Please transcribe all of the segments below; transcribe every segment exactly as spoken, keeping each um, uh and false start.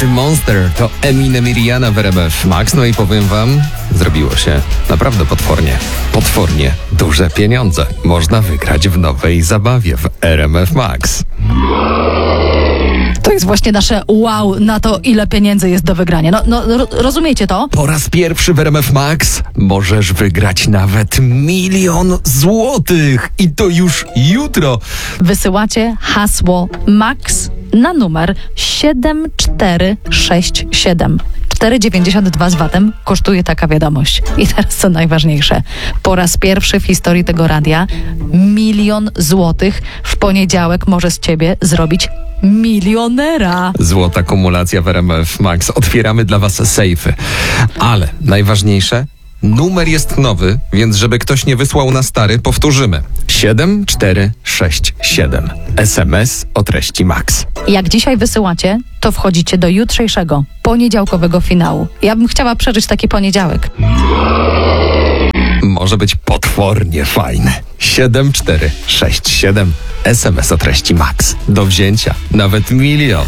The Monster to Eminem i Rihanna w R M F Max. No i powiem wam, zrobiło się naprawdę potwornie. Potwornie duże pieniądze można wygrać w nowej zabawie w R M F Max. To jest właśnie nasze wow na to, ile pieniędzy jest do wygrania. No, no rozumiecie to? Po raz pierwszy w R M F Max możesz wygrać nawet milion złotych. I to już jutro. Wysyłacie hasło MAX na numer siedem cztery sześć siedem. cztery dziewięćdziesiąt dwa z vatem kosztuje taka wiadomość. I teraz co najważniejsze. Po raz pierwszy w historii tego radia milion złotych w poniedziałek może z ciebie zrobić milionera. Złota kumulacja w R M F Max. Otwieramy dla was sejfy. Ale najważniejsze, numer jest nowy, więc żeby ktoś nie wysłał na stary, powtórzymy. siedem cztery sześć siedem. S M S o treści Max. Jak dzisiaj wysyłacie, to wchodzicie do jutrzejszego, poniedziałkowego finału. Ja bym chciała przeżyć taki poniedziałek. Może być potwornie fajny. siedem cztery sześć siedem. S M S o treści Max. Do wzięcia nawet milion.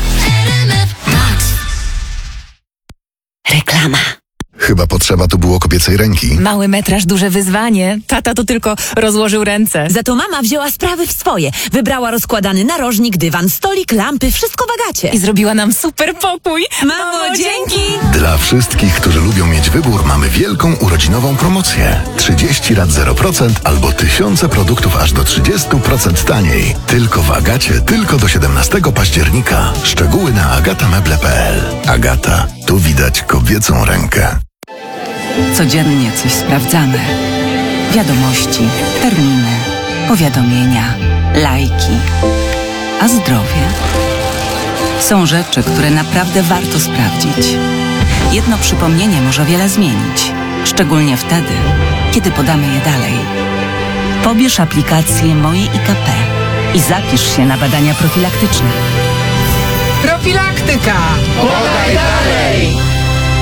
Reklama. Chyba potrzeba tu było kobiecej ręki. Mały metraż, duże wyzwanie. Tata to tylko rozłożył ręce. Za to mama wzięła sprawy w swoje. Wybrała rozkładany narożnik, dywan, stolik, lampy, wszystko w Agacie. I zrobiła nam super pokój. Mamo, dzięki! Dla wszystkich, którzy lubią mieć wybór, mamy wielką urodzinową promocję. trzydzieści rat zero procent albo tysiące produktów aż do trzydzieści procent taniej. Tylko w Agacie, tylko do siedemnastego października. Szczegóły na agatameble kropka p l. Agata, tu widać kobiecą rękę. Codziennie coś sprawdzamy. Wiadomości, terminy, powiadomienia, lajki. A zdrowie? Są rzeczy, które naprawdę warto sprawdzić. Jedno przypomnienie może wiele zmienić. Szczególnie wtedy, kiedy podamy je dalej. Pobierz aplikację Moje I K P i zapisz się na badania profilaktyczne. Profilaktyka! Podaj dalej!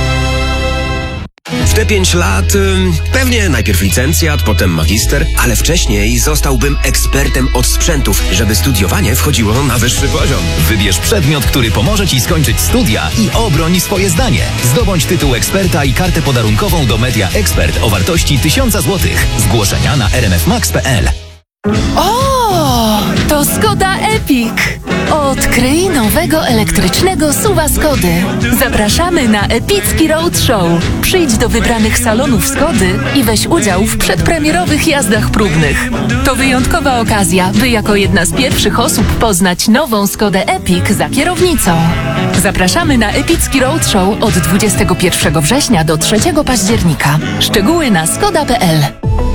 W te pięć lat ym, pewnie najpierw licencjat, potem magister, ale wcześniej zostałbym ekspertem od sprzętów, żeby studiowanie wchodziło na wyższy poziom. Wybierz przedmiot, który pomoże ci skończyć studia i obroń swoje zdanie. Zdobądź tytuł eksperta i kartę podarunkową do Media Expert o wartości tysiąc złotych. Zgłoszenia na r m f max kropka p l. O, to Skoda Epic. Odkryj nowego elektrycznego suwa Skody. Zapraszamy na epicki roadshow. Przyjdź do wybranych salonów Skody i weź udział w przedpremierowych jazdach próbnych. To wyjątkowa okazja, by jako jedna z pierwszych osób poznać nową Skodę Epic za kierownicą. Zapraszamy na epicki roadshow od dwudziestego pierwszego września do trzeciego października. Szczegóły na skoda kropka p l.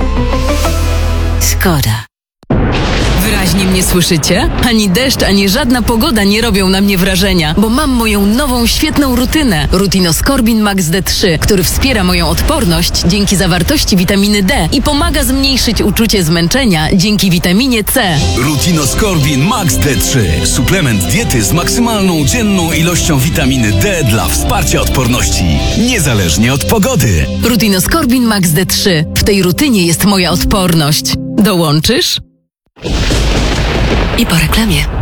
Skoda. Wyraźnie mnie słyszycie? Ani deszcz, ani żadna pogoda nie robią na mnie wrażenia, bo mam moją nową, świetną rutynę. Rutinoskorbin Max D trzy, który wspiera moją odporność dzięki zawartości witaminy D i pomaga zmniejszyć uczucie zmęczenia dzięki witaminie C. Rutinoskorbin Max D trzy. Suplement diety z maksymalną dzienną ilością witaminy D dla wsparcia odporności, niezależnie od pogody. Rutinoskorbin Max D trzy. W tej rutynie jest moja odporność. Dołączysz? I po reklamie.